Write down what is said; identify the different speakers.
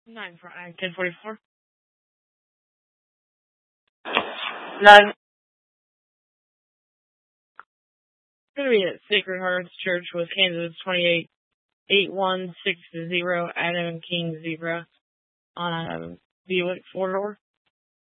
Speaker 1: 1044. 9. Going to be at Sacred Hearts Church with Kansas 288160 Adam and King Zebra on Buick 4-door.